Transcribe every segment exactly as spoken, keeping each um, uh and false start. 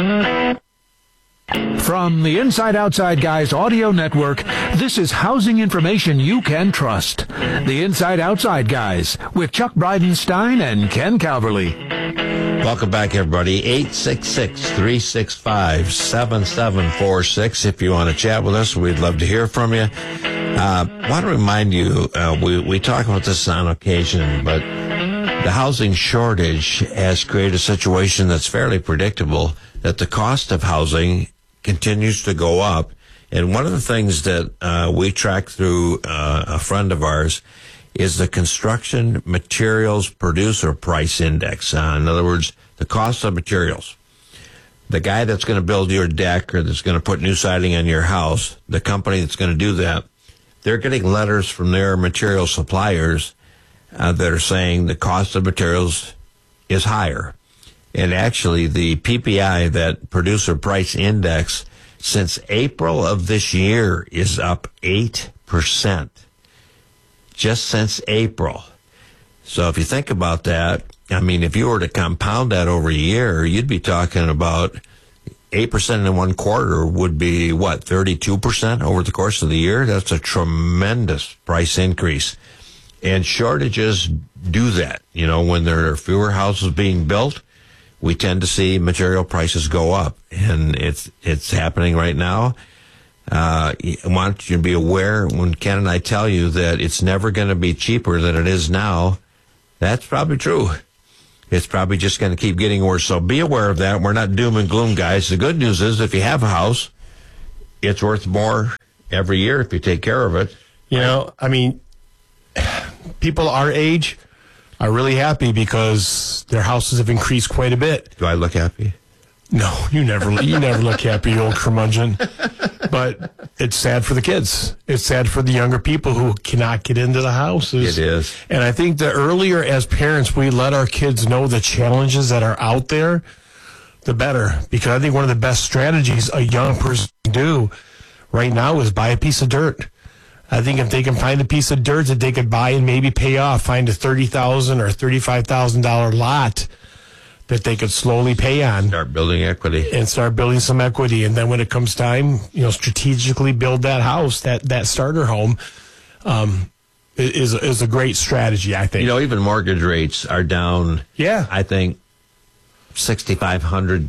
From the Inside Outside Guys audio network, this is housing information you can trust. The Inside Outside Guys with Chuck Bridenstine and Ken Calverley. Welcome back, everybody. eight six six, three six five, seven seven four six. If you want to chat with us, we'd love to hear from you. Uh, I want to remind you, uh, we, we talk about this on occasion, but the housing shortage has created a situation that's fairly predictable, that the cost of housing continues to go up. And one of the things that uh, we track through uh, a friend of ours is the Construction Materials Producer Price Index. Uh, in other words, the cost of materials. The guy that's going to build your deck or that's going to put new siding on your house, the company that's going to do that, they're getting letters from their material suppliers uh, that are saying the cost of materials is higher. And actually, the P P I, that Producer Price Index, since April of this year is up eight percent. Just since April. So if you think about that, I mean, if you were to compound that over a year, you'd be talking about eight percent in one quarter would be, what, thirty-two percent over the course of the year? That's a tremendous price increase. And shortages do that. You know, when there are fewer houses being built, we tend to see material prices go up. And it's it's happening right now. Uh, I want you to be aware when Ken and I tell you that it's never going to be cheaper than it is now. That's probably true. It's probably just going to keep getting worse. So be aware of that. We're not doom and gloom, guys. The good news is if you have a house, it's worth more every year if you take care of it. You know, I mean, people our age are really happy because their houses have increased quite a bit. Do I look happy? No, you never you never look happy, you old curmudgeon. But it's sad for the kids. It's sad for the younger people who cannot get into the houses. It is. And I think the earlier as parents we let our kids know the challenges that are out there, the better. Because I think one of the best strategies a young person can do right now is buy a piece of dirt. I think if they can find a piece of dirt that they could buy and maybe pay off, find a thirty thousand dollars or thirty-five thousand dollars lot that they could slowly pay on. Start building equity. And start building some equity. And then when it comes time, you know, strategically build that house, that, that starter home, um, is, is a great strategy, I think. You know, even mortgage rates are down, yeah. I think, sixty-five hundred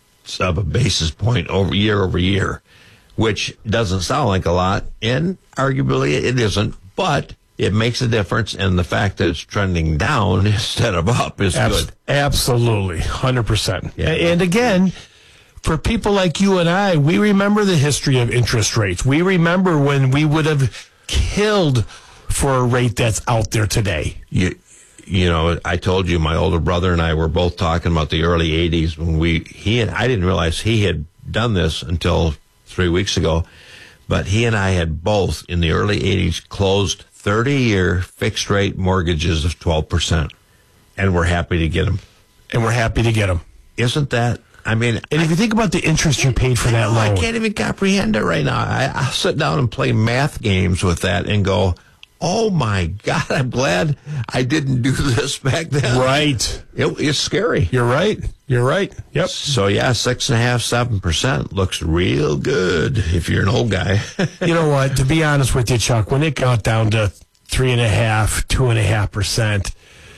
of a basis point over year over year, which doesn't sound like a lot, and arguably it isn't, but it makes a difference, and the fact that it's trending down instead of up is Abs- good. Absolutely, one hundred percent. Yeah. And again, for people like you and I, we remember the history of interest rates. We remember when we would have killed for a rate that's out there today. You, you know, I told you my older brother and I were both talking about the early eighties when we, he and I didn't realize he had done this until three weeks ago, but he and I had both in the early eighties closed thirty-year fixed-rate mortgages of twelve percent, and we're happy to get them. And we're happy to get them. Isn't that, I mean... And if you think about the interest you paid for that know, loan... I can't even comprehend it right now. I, I'll sit down and play math games with that and go, oh, my God, I'm glad I didn't do this back then. Right. It, it's scary. You're right. You're right. Yep. So, yeah, six point five, seven percent looks real good if you're an old guy. You know what? To be honest with you, Chuck, when it got down to three and a half, two and a half percent,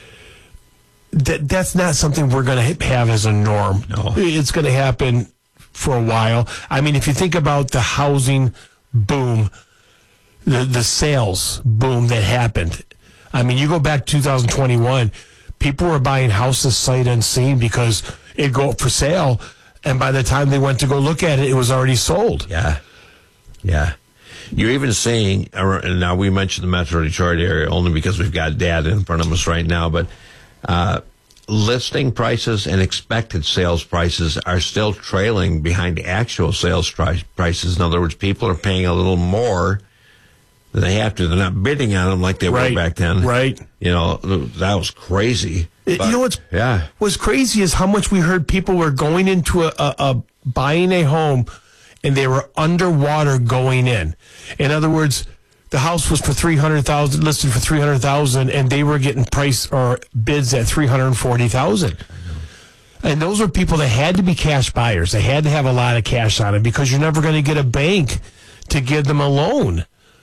that that's not something we're going to have as a norm. No. It's going to happen for a while. I mean, if you think about the housing boom, the the sales boom that happened. I mean, you go back to two thousand twenty-one, people were buying houses sight unseen because it'd go up for sale, and by the time they went to go look at it, it was already sold. Yeah. Yeah. You're even seeing, and now we mentioned the Metro Detroit area only because we've got data in front of us right now, but uh, listing prices and expected sales prices are still trailing behind actual sales pri- prices. In other words, people are paying a little more than they have to. They're not bidding on them like they Right. were back then. Right. You know, that was crazy. It- But, you know what's yeah. what's crazy is how much we heard people were going into a, a, a buying a home and they were underwater going in. In other words, the house was for three hundred thousand, listed for three hundred thousand, and they were getting price or bids at three hundred forty thousand. And those are people that had to be cash buyers. They had to have a lot of cash on it because you're never going to get a bank to give them a loan.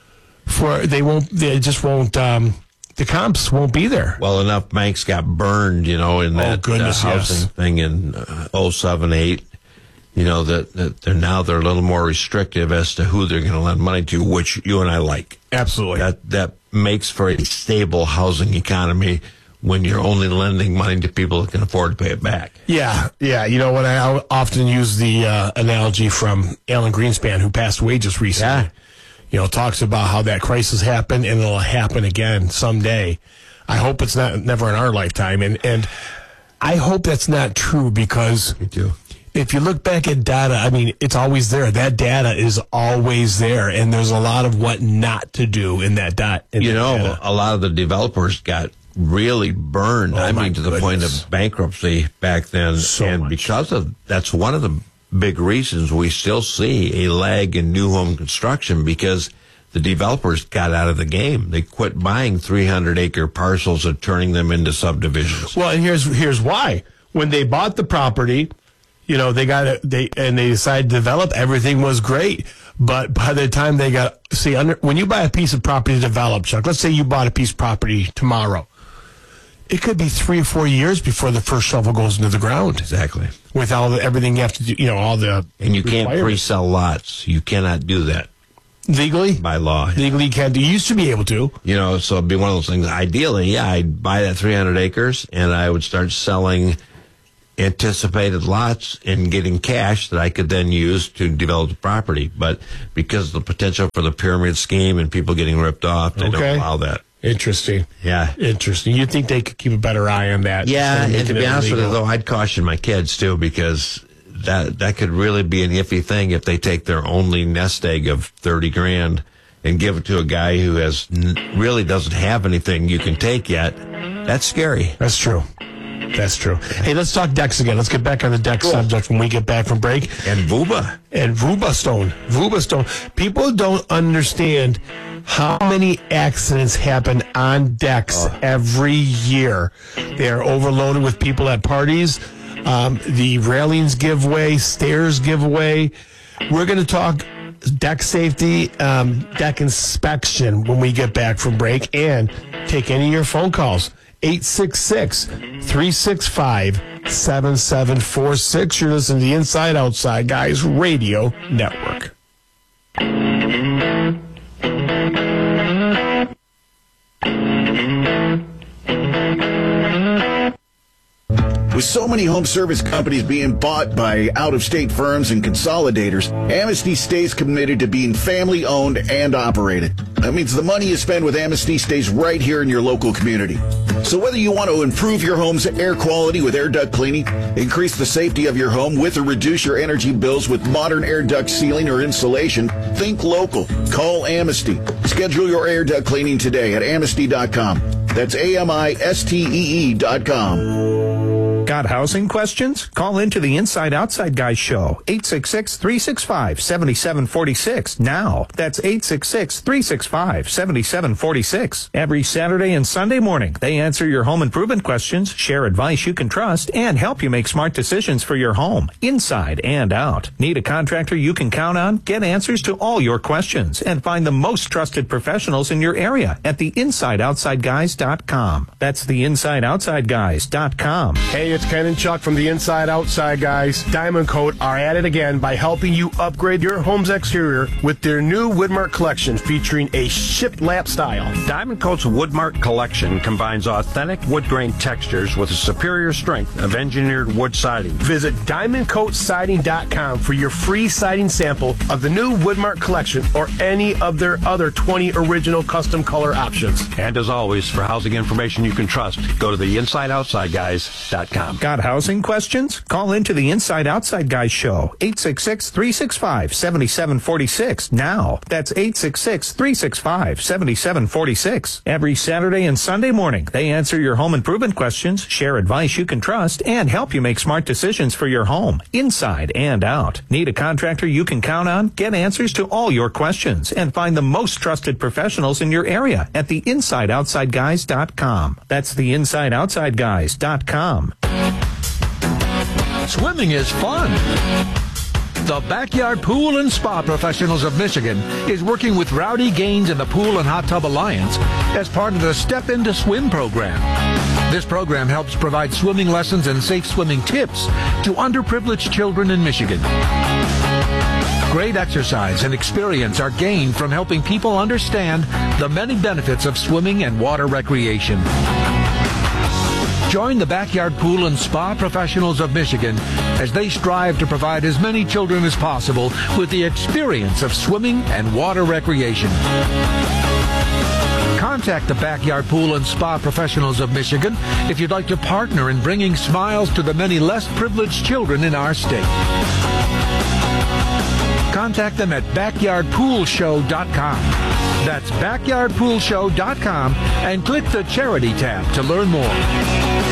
For they won't, they just won't. Um, the comps won't be there. Well, enough banks got burned, you know, in that oh, goodness, uh, housing yes. thing in uh, oh seven, eight. You know that, that they're now they're a little more restrictive as to who they're going to lend money to, which you and I like. Absolutely. That that makes for a stable housing economy when you're only lending money to people that can afford to pay it back. Yeah, yeah. You know what? I often use the uh, analogy from Alan Greenspan, who passed away just recently. Yeah. You know, talks about how that crisis happened and it'll happen again someday. I hope it's not never in our lifetime, and and I hope that's not true because Me too. If you look back at data, I mean, it's always there. That data is always there, and there's a lot of what not to do in that dot. You know, a lot of the developers got really burned. Oh, I my mean, to the point goodness. of bankruptcy back then. So and much. because of that's one of the big reasons we still see a lag in new home construction because the developers got out of the game. They quit buying three hundred acre parcels and turning them into subdivisions. Well, and here's here's why. When they bought the property, you know, they got it, they and they decided to develop. Everything was great, but by the time they got see under when you buy a piece of property to develop, Chuck. Let's say you bought a piece of property tomorrow. It could be three or four years before the first shovel goes into the ground. Exactly. With all the everything you have to do, you know, all the And you can't requirements. pre-sell lots. You cannot do that legally. by law. Legally, you can't. You used to be able to. You know, so it'd be one of those things. Ideally, yeah, I'd buy that three hundred acres and I would start selling anticipated lots and getting cash that I could then use to develop the property. But because of the potential for the pyramid scheme and people getting ripped off, they Okay. don't allow that. Interesting. Yeah. Interesting. You'd think they could keep a better eye on that. Yeah, instead of and to making be it honest with you, illegal. though, I'd caution my kids, too, because that that could really be an iffy thing if they take their only nest egg of thirty grand and give it to a guy who has n- really doesn't have anything you can take yet. That's scary. That's true. That's true. Hey, let's talk decks again. Let's get back on the deck subject when we get back from break. And Vuba. And Vuba Stone. Vuba Stone. People don't understand how many accidents happen on decks every year. They are overloaded with people at parties. Um, the railings give way, stairs give way. We're going to talk deck safety, um, deck inspection when we get back from break and take any of your phone calls. eight six six, three six five, seven seven four six. You're listening to the Inside Outside Guys Radio Network. With so many home service companies being bought by out-of-state firms and consolidators, Amnesty stays committed to being family-owned and operated. That means the money you spend with Amnesty stays right here in your local community. So whether you want to improve your home's air quality with air duct cleaning, increase the safety of your home with or reduce your energy bills with modern air duct sealing or insulation, think local. Call Amnesty. Schedule your air duct cleaning today at amnesty dot com. That's A M I S T E E dot com. Got housing questions? Call into the Inside Outside Guys show, eight six six, three six five, seven seven four six now. That's eight six six, three six five, seven seven four six. Every Saturday and Sunday morning, they answer your home improvement questions, share advice you can trust, and help you make smart decisions for your home, inside and out. Need a contractor you can count on? Get answers to all your questions and find the most trusted professionals in your area at the inside outside guys dot com. That's the inside outside guys dot com. Hey, it's Ken and Chuck from the Inside Outside Guys. Diamond Coat are at it again by helping you upgrade your home's exterior with their new Woodmark collection featuring a shiplap style. Diamond Coat's Woodmark collection combines authentic wood grain textures with a superior strength of engineered wood siding. Visit diamond coat siding dot com for your free siding sample of the new Woodmark collection or any of their other twenty original custom color options. And as always, for housing information you can trust, go to the inside outside guys dot com. Got housing questions? Call into the Inside Outside Guys show, eight six six, three six five, seven seven four six now. That's eight six six, three six five, seven seven four six. Every Saturday and Sunday morning, they answer your home improvement questions, share advice you can trust, and help you make smart decisions for your home, inside and out. Need a contractor you can count on? Get answers to all your questions and find the most trusted professionals in your area at the inside outside guys dot com. That's the inside outside guys dot com. Swimming is fun. The Backyard Pool and Spa Professionals of Michigan is working with Rowdy Gaines and the Pool and Hot Tub Alliance as part of the Step Into Swim program. This program helps provide swimming lessons and safe swimming tips to underprivileged children in Michigan. Great exercise and experience are gained from helping people understand the many benefits of swimming and water recreation. Join the Backyard Pool and Spa Professionals of Michigan as they strive to provide as many children as possible with the experience of swimming and water recreation. Contact the Backyard Pool and Spa Professionals of Michigan if you'd like to partner in bringing smiles to the many less privileged children in our state. Contact them at backyard pool show dot com. That's backyard pool show dot com and click the Charity tab to learn more.